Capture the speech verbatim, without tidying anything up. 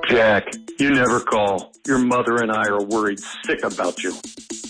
Jack, you never call. Your mother and I are worried sick about you.